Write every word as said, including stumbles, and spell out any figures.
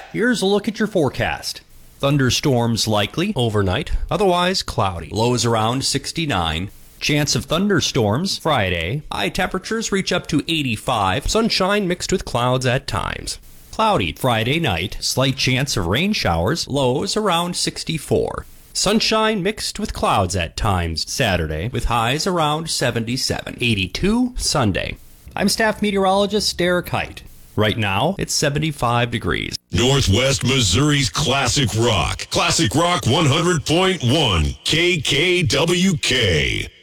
Here's a look at your forecast. Thunderstorms likely overnight, otherwise cloudy. Lows around sixty-nine. Chance of thunderstorms Friday. High temperatures reach up to eighty-five. Sunshine mixed with clouds at times. Cloudy Friday night. Slight chance of rain showers. Lows around sixty-four. Sunshine mixed with clouds at times Saturday, with highs around seventy-seven. eighty-two Sunday. I'm staff meteorologist Derek Height. Right now, it's seventy-five degrees. Northwest Missouri's Classic Rock. Classic Rock one hundred point one K K W K.